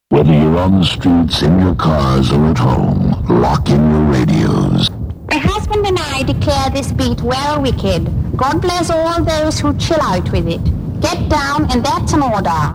Whether you're on the streets, in your cars, or at home, lock in your radios. My husband and I declare this beat well wicked. God bless all those who chill out with it. Get down, and that's an order.